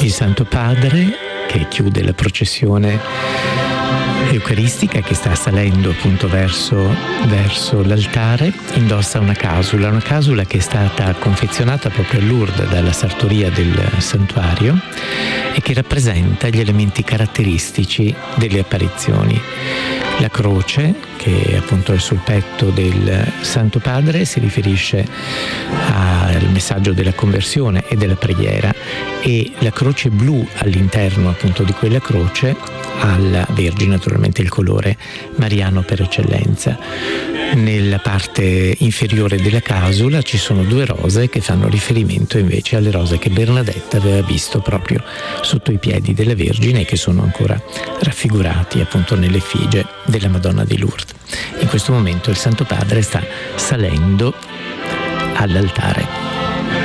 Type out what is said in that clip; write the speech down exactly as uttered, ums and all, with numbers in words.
Il Santo Padre, che chiude la processione eucaristica, che sta salendo appunto verso, verso l'altare, indossa una casula, una casula che è stata confezionata proprio a Lourdes dalla sartoria del santuario e che rappresenta gli elementi caratteristici delle apparizioni. La croce, che è appunto sul petto del Santo Padre, si riferisce al messaggio della conversione e della preghiera, e la croce blu all'interno appunto di quella croce alla Vergine, naturalmente il colore mariano per eccellenza. Nella parte inferiore della casula ci sono due rose che fanno riferimento invece alle rose che Bernadetta aveva visto proprio sotto i piedi della Vergine e che sono ancora raffigurati appunto nell'effigie della Madonna di Lourdes. In questo momento il Santo Padre sta salendo all'altare.